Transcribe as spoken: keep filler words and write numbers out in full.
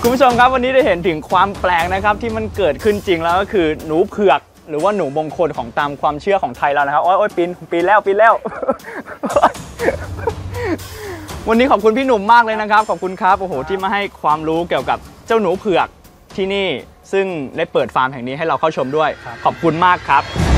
คุณผู้ชมครับวันนี้ได้เห็นถึงความแปลกนะครับที่มันเกิดขึ้นจริงแล้วก็คือหนูเผือกหรือว่าหนูมงคลของตามความเชื่อของไทยเรานะครับโอ้ยปีนปีนแล้วปีนแล้ว วันนี้ขอบคุณพี่หนุ่มมากเลยนะครับขอบคุณครับโอ้โหที่มาให้ความรู้เกี่ยวกับเจ้าหนูเผือกที่นี่ซึ่งได้เปิดฟาร์มแห่งนี้ให้เราเข้าชมด้วยขอบคุณมากครับ